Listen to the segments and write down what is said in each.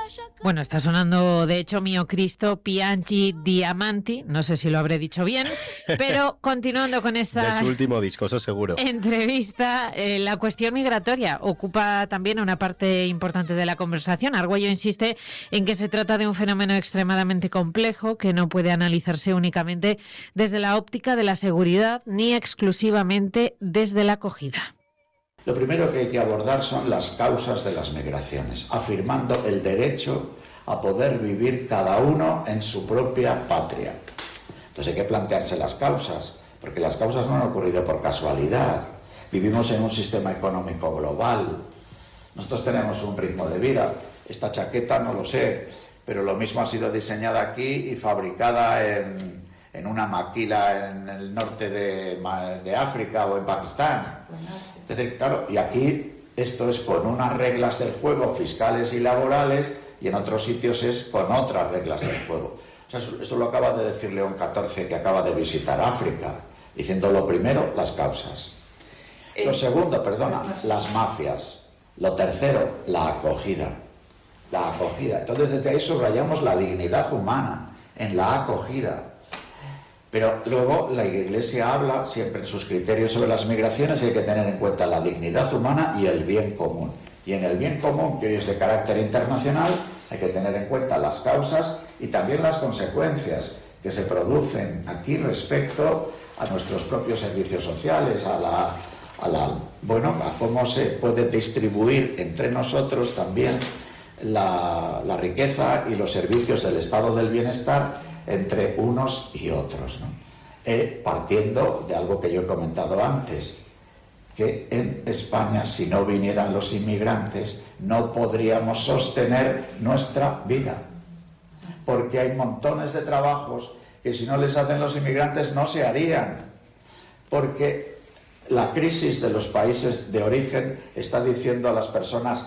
Bueno, está sonando de hecho Mio Cristo Piangi Diamanti, no sé si lo habré dicho bien, pero continuando con esta... De su último disco, eso seguro. Entrevista, la cuestión migratoria ocupa también una parte importante de la conversación. Argüello insiste en que se trata de un fenómeno extremadamente complejo que no puede analizarse únicamente desde la óptica de la seguridad ni exclusivamente desde la acogida. Lo primero que hay que abordar son las causas de las migraciones, afirmando el derecho a poder vivir cada uno en su propia patria. Entonces hay que plantearse las causas, porque las causas no han ocurrido por casualidad. Vivimos en un sistema económico global. Nosotros tenemos un ritmo de vida. Esta chaqueta no lo sé, pero lo mismo ha sido diseñada aquí y fabricada en una maquila en el norte de África o en Pakistán. Es decir, claro, y aquí esto es con unas reglas del juego fiscales y laborales, y en otros sitios es con otras reglas del juego. O sea, esto lo acaba de decir León XIV, que acaba de visitar África, diciendo lo primero, las causas. Lo segundo, las mafias. Lo tercero, la acogida. La acogida. Entonces, desde ahí subrayamos la dignidad humana en la acogida. Pero luego la Iglesia habla siempre en sus criterios sobre las migraciones y hay que tener en cuenta la dignidad humana y el bien común. Y en el bien común, que hoy es de carácter internacional, hay que tener en cuenta las causas y también las consecuencias que se producen aquí respecto a nuestros propios servicios sociales, a cómo se puede distribuir entre nosotros también la riqueza y los servicios del estado del bienestar entre unos y otros, ¿no? Partiendo de algo que yo he comentado antes, que en España, si no vinieran los inmigrantes, no podríamos sostener nuestra vida, porque hay montones de trabajos que si no les hacen los inmigrantes no se harían, porque la crisis de los países de origen está diciendo a las personas: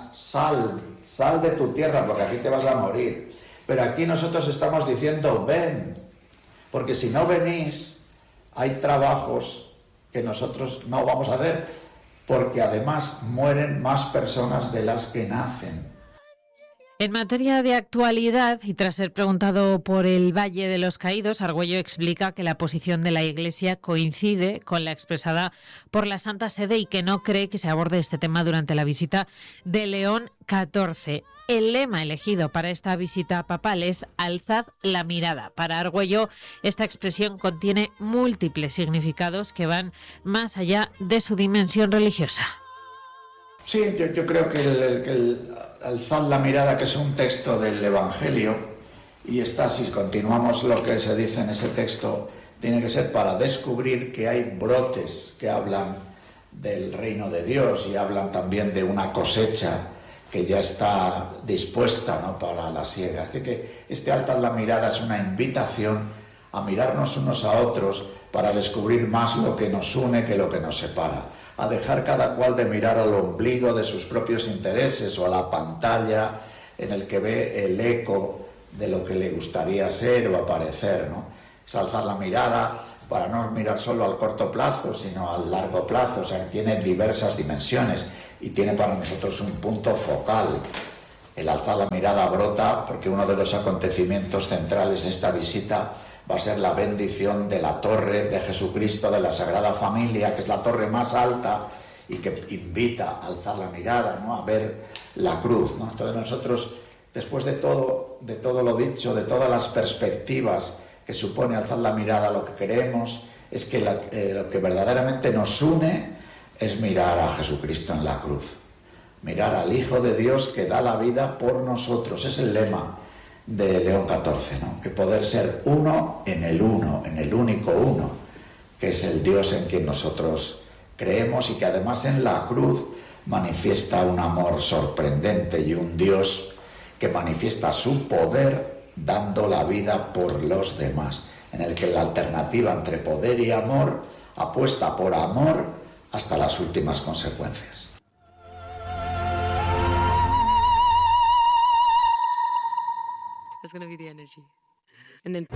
sal de tu tierra, porque aquí te vas a morir. Pero aquí nosotros estamos diciendo: ven, porque si no venís, hay trabajos que nosotros no vamos a hacer, porque además mueren más personas de las que nacen. En materia de actualidad, y tras ser preguntado por el Valle de los Caídos, Argüello explica que la posición de la Iglesia coincide con la expresada por la Santa Sede y que no cree que se aborde este tema durante la visita de León XIV. El lema elegido para esta visita papal es «Alzad la mirada». Para Argüello, esta expresión contiene múltiples significados que van más allá de su dimensión religiosa. Sí, yo creo que el alzad la mirada, que es un texto del Evangelio, y está, si continuamos lo que se dice en ese texto, tiene que ser para descubrir que hay brotes que hablan del reino de Dios y hablan también de una cosecha que ya está dispuesta, ¿no?, para la siega. Así que este alzad la mirada es una invitación a mirarnos unos a otros para descubrir más lo que nos une que lo que nos separa, a dejar cada cual de mirar al ombligo de sus propios intereses o a la pantalla en el que ve el eco de lo que le gustaría ser o aparecer, ¿no? Es alzar la mirada para no mirar solo al corto plazo, sino al largo plazo. O sea, tiene diversas dimensiones y tiene para nosotros un punto focal. El alzar la mirada brota porque uno de los acontecimientos centrales de esta visita va a ser la bendición de la torre de Jesucristo de la Sagrada Familia, que es la torre más alta y que invita a alzar la mirada, ¿no?, a ver la cruz, ¿no? Entonces nosotros, después de todo lo dicho, de todas las perspectivas que supone alzar la mirada, lo que queremos es que lo que verdaderamente nos une es mirar a Jesucristo en la cruz, mirar al Hijo de Dios que da la vida por nosotros. Es el lema de León XIV, ¿no?, que poder ser uno, en el único uno, que es el Dios en quien nosotros creemos y que además en la cruz manifiesta un amor sorprendente y un Dios que manifiesta su poder dando la vida por los demás, en el que la alternativa entre poder y amor apuesta por amor hasta las últimas consecuencias. That's gonna be the energy. And then...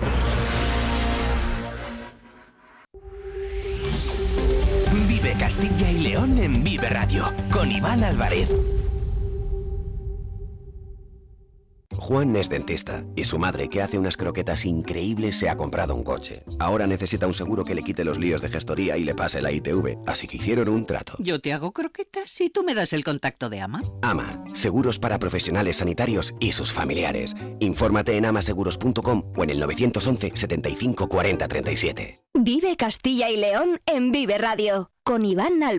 Vive Castilla y León en Vive Radio con Iván Álvarez. Juan es dentista y su madre, que hace unas croquetas increíbles, se ha comprado un coche. Ahora necesita un seguro que le quite los líos de gestoría y le pase la ITV, así que hicieron un trato. Yo te hago croquetas y tú me das el contacto de Ama. Ama, seguros para profesionales sanitarios y sus familiares. Infórmate en amaseguros.com o en el 911 75 40 37. Vive Castilla y León en Vive Radio, con Iván Alba.